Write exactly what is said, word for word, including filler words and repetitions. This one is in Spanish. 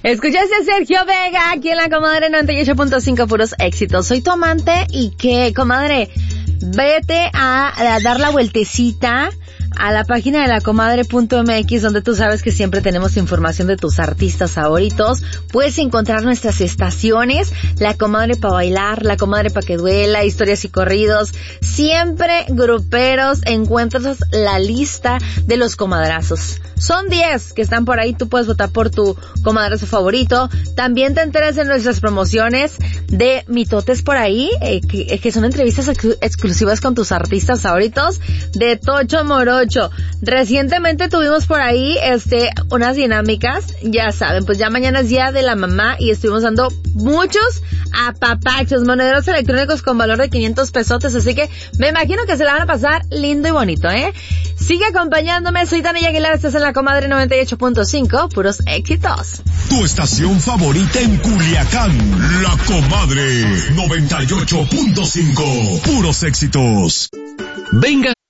Escuchaste a Sergio Vega aquí en la Comadre noventa y ocho punto cinco, puros éxitos. Soy tu amante y qué, comadre, vete a, a dar la vueltecita a la página de la comadre punto m x, donde tú sabes que siempre tenemos información de tus artistas favoritos. Puedes encontrar nuestras estaciones, La Comadre para bailar, La Comadre para que duela, historias y corridos, siempre gruperos. Encuentras la lista de los comadrazos. Son diez que están por ahí, tú puedes votar por tu comadrazo favorito. También te enteras de nuestras promociones de mitotes por ahí, eh, que, que son entrevistas ex- exclusivas con tus artistas favoritos, de Tocho Morocho. Recientemente tuvimos por ahí este unas dinámicas, ya saben, pues ya mañana es día de la mamá y estuvimos dando muchos apapachos, monederos electrónicos con valor de quinientos pesotes, así que me imagino que se la van a pasar lindo y bonito, ¿eh? Sigue acompañándome, soy Tania Aguilar, estás en la Comadre noventa y ocho punto cinco, puros éxitos. Tu estación favorita en Culiacán, La Comadre noventa y ocho punto cinco, puros éxitos. Venga